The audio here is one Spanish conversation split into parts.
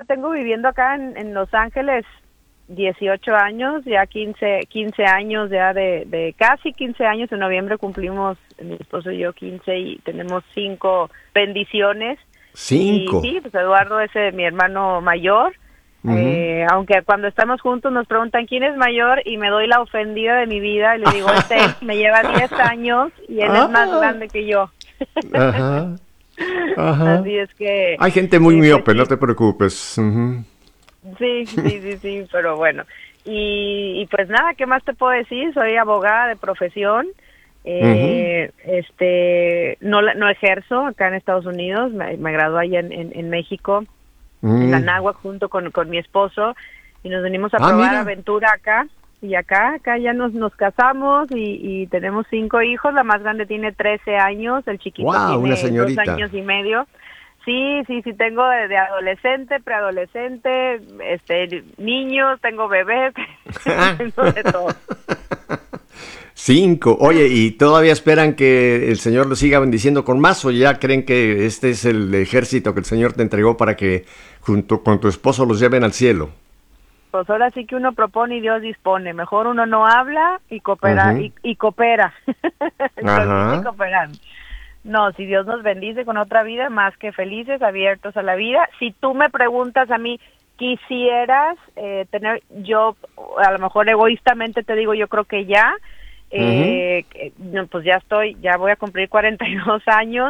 tengo viviendo acá en Los Ángeles 18 años, ya 15 años ya de casi 15 años. En noviembre cumplimos, mi esposo y yo, 15 y tenemos 5 bendiciones. 5. Y sí, pues Eduardo es mi hermano mayor. Aunque cuando estamos juntos nos preguntan quién es mayor y me doy la ofendida de mi vida y le digo, me lleva 10 años y él es más grande que yo. Ajá. Así es que... Hay gente muy miope, pues, sí. no te preocupes. Sí, pero bueno. Y pues nada, ¿qué más te puedo decir? Soy abogada de profesión. No ejerzo acá en Estados Unidos, me gradué allá en México, en la Náhuac, junto con mi esposo, y nos venimos a probar aventura acá. Y acá ya nos casamos y tenemos 5 hijos. La más grande tiene 13 años, el chiquito tiene 2 años y medio. Sí, tengo de adolescente, preadolescente, niños, tengo bebés, tengo de todo. 5. Oye, ¿y todavía esperan que el Señor lo siga bendiciendo con más o ya creen que este es el ejército que el Señor te entregó para que junto con tu esposo los lleven al cielo? Pues ahora sí que uno propone y Dios dispone. Mejor uno no habla y coopera. Y coopera. Entonces, cooperando. No, si Dios nos bendice con otra vida, más que felices, abiertos a la vida. Si tú me preguntas a mí, quisieras tener, yo a lo mejor egoístamente te digo, yo creo que ya, pues ya voy a cumplir 42 años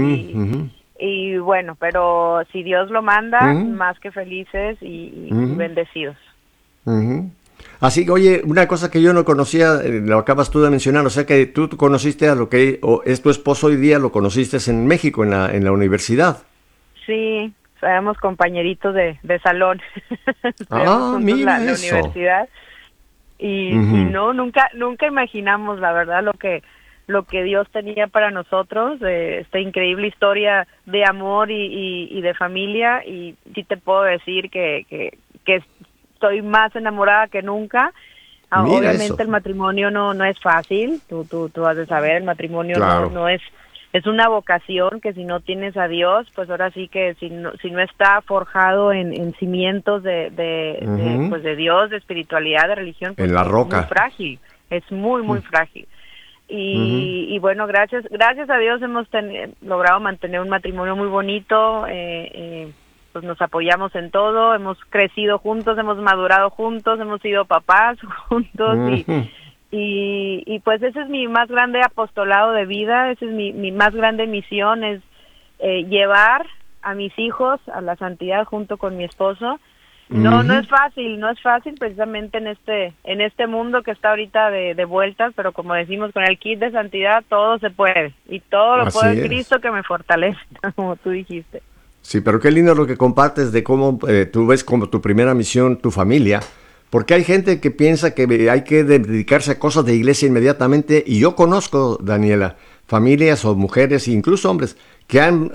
y bueno, pero si Dios lo manda, más que felices y bendecidos. Así que, oye, una cosa que yo no conocía, lo acabas tú de mencionar, o sea que tú conociste a lo que es tu esposo hoy día, lo conociste en México, en la universidad. Sí, éramos compañeritos de salón. Mira la eso. Universidad. Y no, nunca imaginamos, la verdad, lo que Dios tenía para nosotros, esta increíble historia de amor y de familia. Y sí te puedo decir que estoy más enamorada que nunca. Obviamente eso. El matrimonio no es fácil, tú has de saber, el matrimonio claro. no es una vocación que si no tienes a Dios, pues ahora sí que si no está forjado en cimientos de Dios, de espiritualidad, de religión, pues en la roca. Es muy frágil, es muy frágil. Y bueno, gracias a Dios hemos logrado mantener un matrimonio muy bonito. Pues nos apoyamos en todo, hemos crecido juntos, hemos madurado juntos, hemos sido papás juntos y pues ese es mi más grande apostolado de vida, esa es mi más grande misión, es llevar a mis hijos a la santidad junto con mi esposo. No es fácil precisamente en este mundo que está ahorita de vueltas, pero como decimos, con el kit de santidad todo se puede y todo lo puede Cristo que me fortalece, como tú dijiste. Sí, pero qué lindo lo que compartes de cómo tú ves como tu primera misión, tu familia, porque hay gente que piensa que hay que dedicarse a cosas de iglesia inmediatamente, y yo conozco, Daniela, familias o mujeres, incluso hombres, que han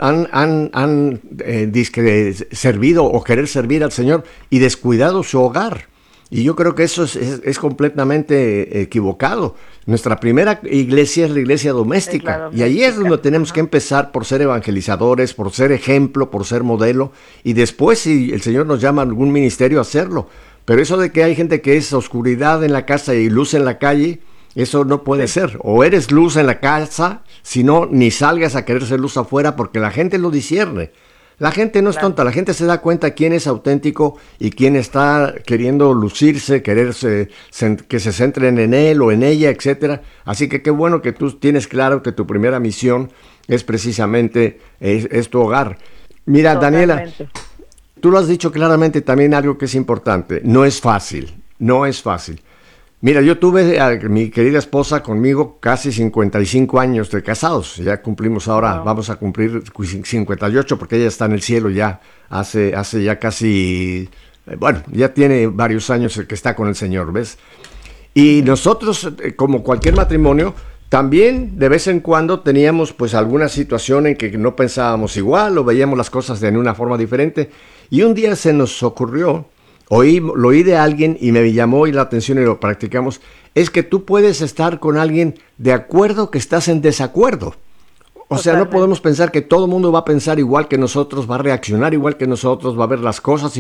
servido o querer servir al Señor y descuidado su hogar. Y yo creo que eso es completamente equivocado. Nuestra primera iglesia es la iglesia doméstica. Y ahí es donde tenemos que empezar por ser evangelizadores, por ser ejemplo, por ser modelo. Y después, si el Señor nos llama a algún ministerio, hacerlo. Pero eso de que hay gente que es oscuridad en la casa y luz en la calle, eso no puede ser. O eres luz en la casa, si no, ni salgas a querer ser luz afuera, porque la gente lo discierne. La gente no es tonta, la gente se da cuenta quién es auténtico y quién está queriendo lucirse, que se centren en él o en ella, etcétera. Así que qué bueno que tú tienes claro que tu primera misión es precisamente es tu hogar. Mira, Daniela, tú lo has dicho claramente también algo que es importante. No es fácil. Mira, yo tuve a mi querida esposa conmigo casi 55 años de casados. Ya cumplimos ahora, vamos a cumplir 58 porque ella está en el cielo ya hace ya casi, ya tiene varios años que está con el Señor, ¿ves? Y nosotros, como cualquier matrimonio, también de vez en cuando teníamos pues alguna situación en que no pensábamos igual o veíamos las cosas de una forma diferente. Y un día se nos ocurrió, lo oí de alguien y me llamó la atención y lo practicamos, es que tú puedes estar con alguien de acuerdo que estás en desacuerdo. O sea, no podemos pensar que todo el mundo va a pensar igual que nosotros, va a reaccionar igual que nosotros, va a ver las cosas